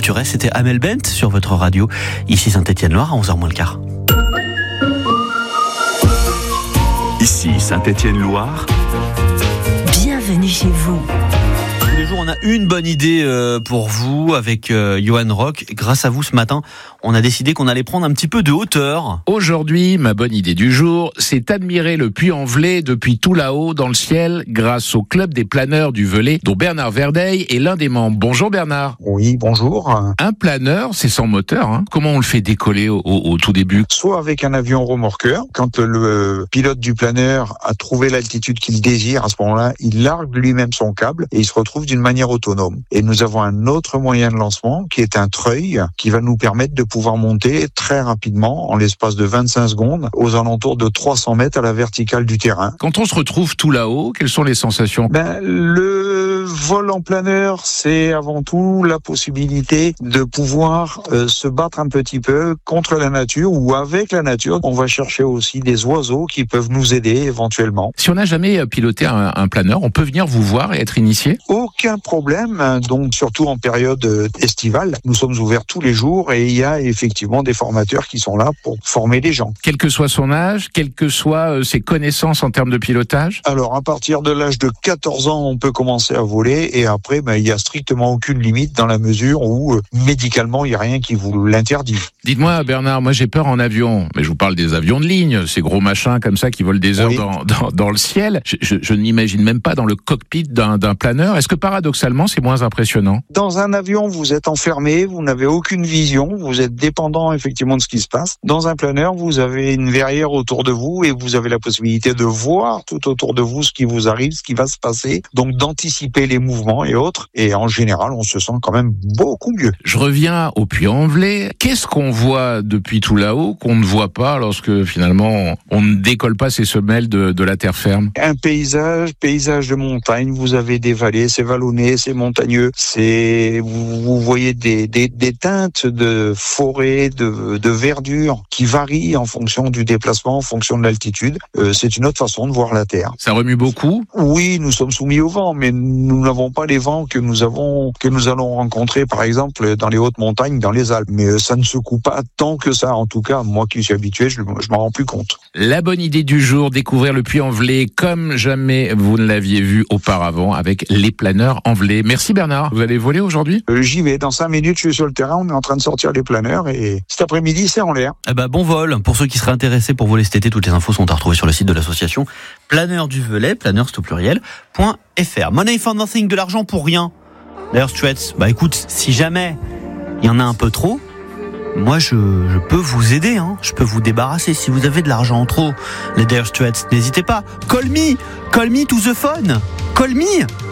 Voituresse, c'était Amel Bent sur votre radio, ici Saint-Étienne-Loire à 11h moins le quart. Ici Saint-Étienne-Loire. Bienvenue chez vous. Tous les jours, on a une bonne idée pour vous avec Johan Rock. Grâce à vous, ce matin, on a décidé qu'on allait prendre un petit peu de hauteur. Aujourd'hui, ma bonne idée du jour, c'est admirer le Puy-en-Velay depuis tout là-haut dans le ciel grâce au club des planeurs du Velay dont Bernard Verdeil est l'un des membres. Bonjour Bernard. Oui, bonjour. Un planeur, c'est sans moteur, hein. Comment on le fait décoller au tout début? Soit avec un avion remorqueur, quand le pilote du planeur a trouvé l'altitude qu'il désire, à ce moment-là, il largue lui-même son câble et il se retrouve d'une manière autonome. Et nous avons un autre moyen de lancement qui est un treuil qui va nous permettre de pouvoir monter très rapidement, en l'espace de 25 secondes, aux alentours de 300 mètres à la verticale du terrain. Quand on se retrouve tout là-haut, quelles sont les sensations? Le vol en planeur, c'est avant tout la possibilité de pouvoir se battre un petit peu contre la nature ou avec la nature. On va chercher aussi des oiseaux qui peuvent nous aider éventuellement. Si on n'a jamais piloté un planeur, on peut venir vous voir et être initié? Aucun problème, donc surtout en période estivale. Nous sommes ouverts tous les jours et il y a effectivement des formateurs qui sont là pour former les gens. Quel que soit son âge, quelles que soient ses connaissances en termes de pilotage? Alors, à partir de l'âge de 14 ans, on peut commencer à voler et après, il y a strictement aucune limite dans la mesure où médicalement, il n'y a rien qui vous l'interdit. Dites-moi Bernard, moi j'ai peur en avion, mais je vous parle des avions de ligne, ces gros machins comme ça qui volent des heures dans le ciel. Je n'imagine même pas dans le cockpit d'un planeur. Est-ce que paradoxalement, c'est moins impressionnant? Dans un avion, vous êtes enfermé, vous n'avez aucune vision, vous êtes dépendant effectivement de ce qui se passe. Dans un planeur, vous avez une verrière autour de vous et vous avez la possibilité de voir tout autour de vous ce qui vous arrive, ce qui va se passer, donc d'anticiper les mouvements et autres. Et en général, on se sent quand même beaucoup mieux. Je reviens au Puy-en-Velay. Qu'est-ce qu'on voit depuis tout là-haut qu'on ne voit pas lorsque finalement on ne décolle pas ces semelles de la terre ferme? Un paysage de montagne, vous avez des vallées, c'est vallonné, c'est montagneux, vous voyez des teintes de forêt, de verdure qui varient en fonction du déplacement, en fonction de l'altitude. C'est une autre façon de voir la Terre. Ça remue beaucoup? Oui, nous sommes soumis au vent, mais nous n'avons pas les vents que nous allons rencontrer, par exemple, dans les hautes montagnes, dans les Alpes. Mais ça ne secoue pas tant que ça. En tout cas, moi qui suis habitué, je m'en rends plus compte. La bonne idée du jour, découvrir le Puy-en-Velay comme jamais vous ne l'aviez vu auparavant avec les planeurs en Velay. Merci Bernard. Vous allez voler aujourd'hui? J'y vais. Dans 5 minutes, je suis sur le terrain. On est en train de sortir les planeurs et cet après-midi, c'est en l'air. Bon vol. Pour ceux qui seraient intéressés pour voler cet été, toutes les infos sont à retrouver sur le site de l'association Planeur du Velay, planeur c'est au pluriel.fr. Money for nothing, de l'argent pour rien. D'ailleurs, Straits, écoute, si jamais il y en a un peu trop, moi je peux vous aider, hein. Je peux vous débarrasser si vous avez de l'argent en trop. Les Dire Straits, n'hésitez pas. Call me to the phone. Call me.